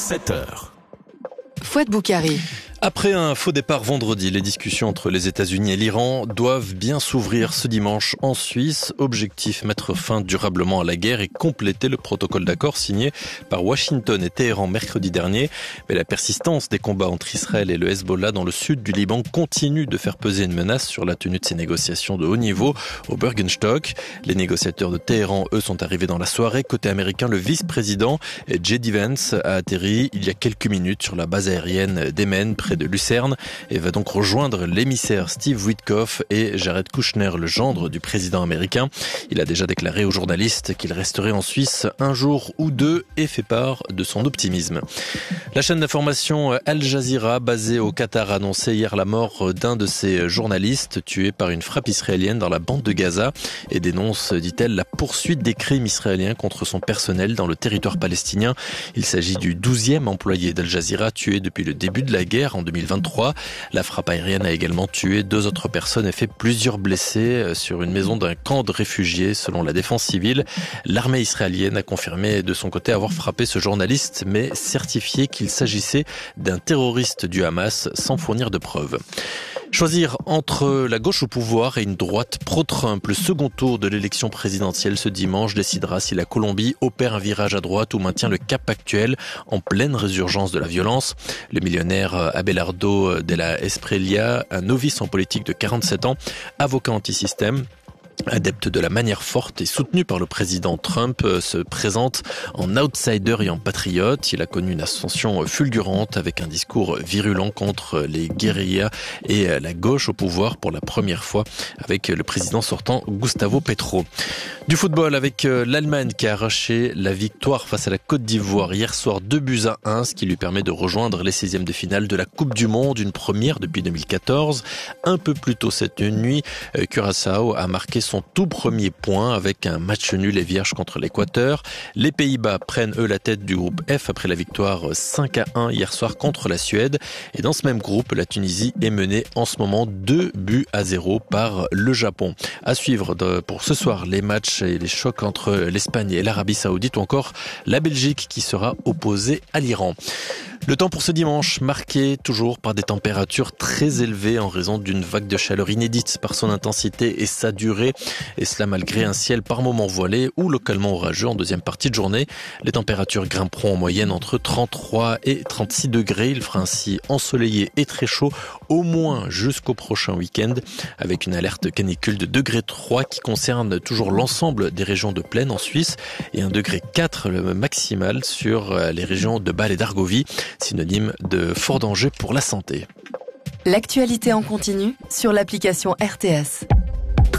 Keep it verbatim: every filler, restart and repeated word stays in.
sept heures. Fouad Boukari. Après un faux départ vendredi, les discussions entre les États-Unis et l'Iran doivent bien s'ouvrir ce dimanche en Suisse. Objectif, mettre fin durablement à la guerre et compléter le protocole d'accord signé par Washington et Téhéran mercredi dernier. Mais la persistance des combats entre Israël et le Hezbollah dans le sud du Liban continue de faire peser une menace sur la tenue de ces négociations de haut niveau au Bürgenstock. Les négociateurs de Téhéran, eux, sont arrivés dans la soirée. Côté américain, le vice-président J D Vance a atterri il y a quelques minutes sur la base aérienne d'Emen, près de Lucerne, et va donc rejoindre l'émissaire Steve Witkoff et Jared Kushner, le gendre du président américain. Il a déjà déclaré aux journalistes qu'il resterait en Suisse un jour ou deux et fait part de son optimisme. La chaîne d'information Al Jazeera, basée au Qatar, a annoncé hier la mort d'un de ses journalistes tué par une frappe israélienne dans la bande de Gaza et dénonce, dit-elle, la poursuite des crimes israéliens contre son personnel dans le territoire palestinien. Il s'agit du douzième employé d'Al Jazeera tué depuis le début de la guerre en deux mille vingt-trois. La frappe aérienne a également tué deux autres personnes et fait plusieurs blessés sur une maison d'un camp de réfugiés, selon la défense civile. L'armée israélienne a confirmé de son côté avoir frappé ce journaliste, mais certifié qu'il s'agissait d'un terroriste du Hamas, sans fournir de preuves. Choisir entre la gauche au pouvoir et une droite pro-Trump, le second tour de l'élection présidentielle ce dimanche décidera si la Colombie opère un virage à droite ou maintient le cap actuel en pleine résurgence de la violence. Le millionnaire Abelardo de la Espriella, un novice en politique de quarante-sept ans, avocat anti-système, adepte de la manière forte et soutenu par le président Trump, se présente en outsider et en patriote. Il a connu une ascension fulgurante avec un discours virulent contre les guérillas et la gauche au pouvoir pour la première fois avec le président sortant Gustavo Petro. Du football avec l'Allemagne qui a arraché la victoire face à la Côte d'Ivoire hier soir, deux buts à un, ce qui lui permet de rejoindre les seizièmes de finale de la Coupe du Monde, une première depuis deux mille quatorze. Un peu plus tôt cette nuit, Curaçao a marqué son tout premier point avec un match nul et vierge contre l'Équateur. Les Pays-Bas prennent eux la tête du groupe F après la victoire cinq à un hier soir contre la Suède. Et dans ce même groupe, la Tunisie est menée en ce moment deux buts à zéro par le Japon. À suivre de, pour ce soir les matchs et les chocs entre l'Espagne et l'Arabie Saoudite ou encore la Belgique qui sera opposée à l'Iran. Le temps pour ce dimanche, marqué toujours par des températures très élevées en raison d'une vague de chaleur inédite par son intensité et sa durée. Et cela malgré un ciel par moments voilé ou localement orageux en deuxième partie de journée. Les températures grimperont en moyenne entre trente-trois et trente-six degrés. Il fera ainsi ensoleillé et très chaud au moins jusqu'au prochain week-end avec une alerte canicule de degré trois qui concerne toujours l'ensemble des régions de plaine en Suisse et un degré quatre le maximal sur les régions de Bâle et d'Argovie, synonyme de fort danger pour la santé. L'actualité en continu sur l'application R T S.